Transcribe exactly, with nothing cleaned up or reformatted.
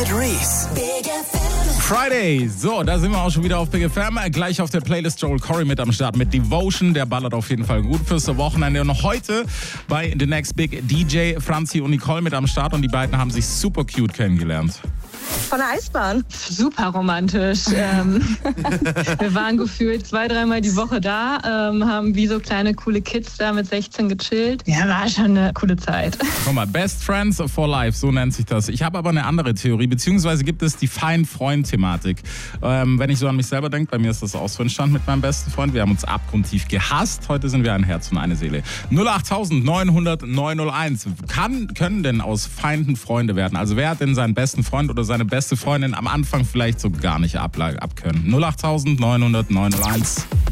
mit Reese. Big F M. Friday. So, da sind wir auch schon wieder auf Big F M. Gleich auf der Playlist Joel Corey mit am Start mit Devotion. Der ballert auf jeden Fall gut fürs Wochenende. Und heute bei The Next Big D J Franzi und Nicole mit am Start. Und die beiden haben sich super cute kennengelernt. Von der Eisbahn. Super romantisch. ähm, wir waren gefühlt zwei, dreimal die Woche da, ähm, haben wie so kleine coole Kids da mit sechzehn gechillt. Ja, war schon eine coole Zeit. Guck mal, Best Friends for Life, so nennt sich das. Ich habe aber eine andere Theorie, beziehungsweise gibt es die Fein-Freund-Thematik. Ähm, wenn ich so an mich selber denke, bei mir ist das auch so entstanden mit meinem besten Freund. Wir haben uns abgrundtief gehasst. Heute sind wir ein Herz und eine Seele. null acht neun null null neun null eins. Kann, können denn aus Feinden Freunde werden? Also wer hat denn seinen besten Freund oder seine beste Freundin am Anfang vielleicht so gar nicht ab, abkönnen? null acht neun null null neun null eins.